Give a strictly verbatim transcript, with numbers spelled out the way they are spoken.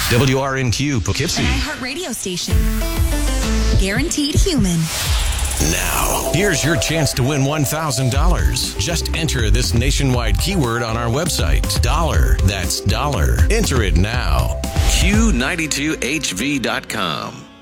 W R N Q Poughkeepsie. An iHeartRadio station. Guaranteed human. Now, here's your chance to win one thousand dollars. Just enter this nationwide keyword on our website. Dollar. That's dollar. Enter it now. Q ninety-two H V dot com.